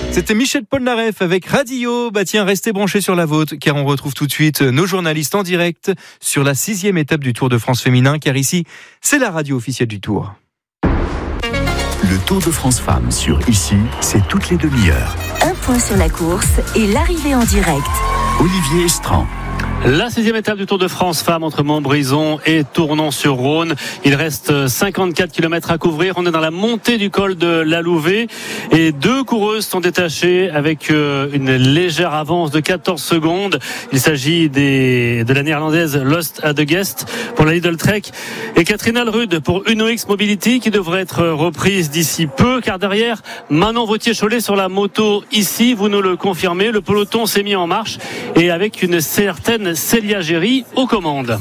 C'était Michel Polnareff avec Radio. Tiens, restez branchés sur la vôtre, car on retrouve tout de suite nos journalistes en direct sur la 6e étape du Tour de France féminin, car ici, c'est la radio officielle du Tour. Le Tour de France Femmes sur Ici, c'est toutes les demi-heures. Un point sur la course et l'arrivée en direct. Olivier Estran. La 6e étape du Tour de France femmes entre Montbrison et Tournon-sur-Rhône. Il reste 54 km à couvrir. On est dans la montée du col de la Louvet et 2 coureuses sont détachées avec une légère avance de 14 secondes. Il s'agit de la néerlandaise Lost at the Guest pour la Lidl Trek et Catherine Alrude pour UNOX Mobility qui devrait être reprise d'ici peu, car derrière Manon Vautier-Cholet sur la moto ici, vous nous le confirmez, le peloton s'est mis en marche et avec une certaine Célia Géry aux commandes.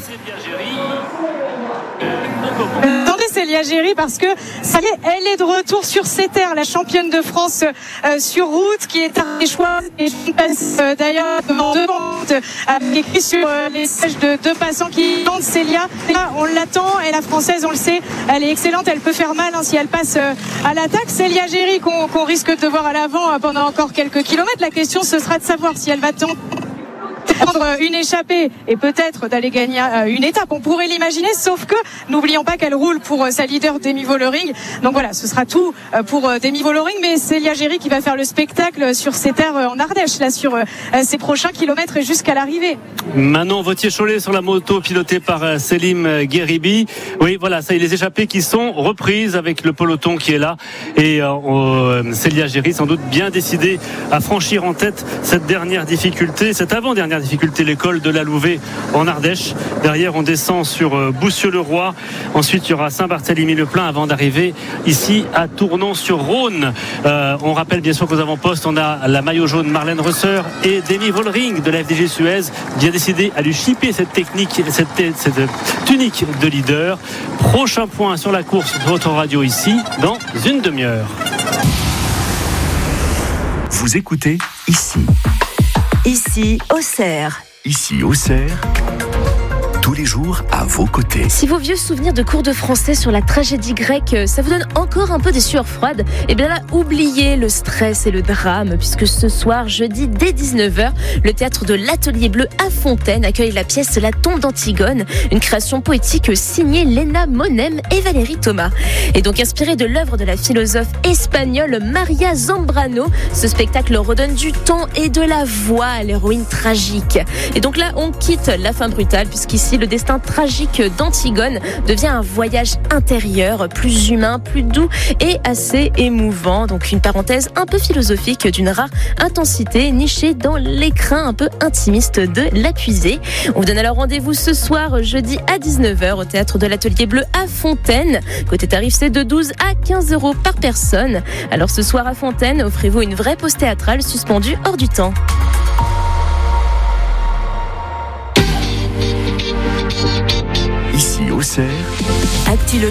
Attendez Célia Géry, parce que ça y est, elle est de retour sur ses terres, la championne de France sur route qui est à choix et je passe d'ailleurs devant avec écrit sur les sièges de deux passants qui tentent Célia. Là, on l'attend et la française, on le sait, elle est excellente, elle peut faire mal si elle passe à l'attaque. Célia Géry qu'on risque de voir à l'avant pendant encore quelques kilomètres. La question ce sera de savoir si elle va tenter prendre une échappée et peut-être d'aller gagner une étape, on pourrait l'imaginer, sauf que n'oublions pas qu'elle roule pour sa leader Demi Vollering. Donc voilà, ce sera tout pour Demi Vollering, mais Célia Géry qui va faire le spectacle sur ses terres en Ardèche, là sur ses prochains kilomètres jusqu'à l'arrivée. Manon Vautier-Cholet sur la moto pilotée par Selim Gueribi. Oui, voilà, ça y est, les échappées qui sont reprises avec le peloton qui est là et Célia Géry sans doute bien décidée à franchir en tête cette dernière difficulté, cette avant-dernière difficulté, l'école de la Louvet en Ardèche. Derrière, on descend sur Boussieu-le-Roi. Ensuite, il y aura Saint-Barthélemy-le-Plain avant d'arriver ici à Tournon-sur-Rhône. On rappelle bien sûr qu'aux avant-postes, on a la maillot jaune Marlène Rösser et Demi Vollering de la FDJ Suez, bien décidé à lui chipper cette technique, cette tunique de leader. Prochain point sur la course de votre radio ici dans une demi-heure. Vous écoutez Ici. Ici, Auxerre. Ici, Auxerre. Tous les jours à vos côtés. Si vos vieux souvenirs de cours de français sur la tragédie grecque, ça vous donne encore un peu des sueurs froides, et bien là, oubliez le stress et le drame, puisque ce soir, jeudi, dès 19h, le théâtre de l'Atelier Bleu à Fontaine accueille la pièce La tombe d'Antigone, une création poétique signée Léna Monem et Valérie Thomas. Et donc inspiré de l'œuvre de la philosophe espagnole Maria Zambrano, ce spectacle redonne du temps et de la voix à l'héroïne tragique. Et donc là, on quitte la fin brutale, puisqu'ici, le destin tragique d'Antigone devient un voyage intérieur, plus humain, plus doux et assez émouvant. Donc une parenthèse un peu philosophique d'une rare intensité, nichée dans l'écrin un peu intimiste de l'Accusé. On vous donne alors rendez-vous ce soir, jeudi à 19h, au théâtre de l'Atelier Bleu à Fontaine. Côté tarif, c'est de 12 à 15 € par personne. Alors ce soir à Fontaine, offrez-vous une vraie pause théâtrale suspendue hors du temps.